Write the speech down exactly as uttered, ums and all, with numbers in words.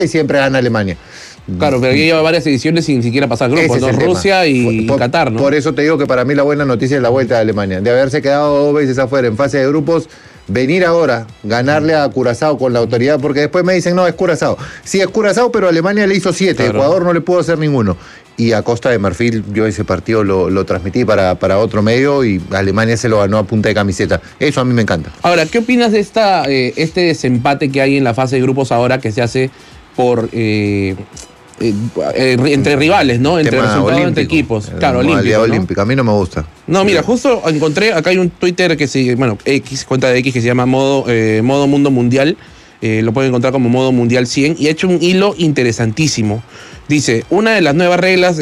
y siempre gana Alemania. Claro, pero aquí lleva varias ediciones sin siquiera pasar grupos, ¿no? Rusia y por, Qatar, ¿no? Por eso te digo que para mí la buena noticia es la vuelta de Alemania. De haberse quedado dos veces afuera en fase de grupos, venir ahora, ganarle a Curazao con la autoridad, porque después me dicen, no, es Curazao. Sí, es Curazao, pero Alemania le hizo siete, claro. Ecuador no le pudo hacer ninguno. Y a Costa de Marfil, yo ese partido lo, lo transmití para, para otro medio y Alemania se lo ganó a punta de camiseta. Eso a mí me encanta. Ahora, ¿qué opinas de esta, eh, este desempate que hay en la fase de grupos ahora que se hace por... Eh, Eh, eh, entre rivales, ¿no? Entre tema resultados olímpico, entre equipos. Claro, olímpico, ¿no? olímpico. A mí no me gusta. No, mira, justo encontré, acá hay un Twitter que se, bueno, X, cuenta de X que se llama Modo, eh, Modo Mundo Mundial. Eh, lo pueden encontrar como Modo Mundial cien y ha hecho un hilo interesantísimo. Dice, una de las nuevas reglas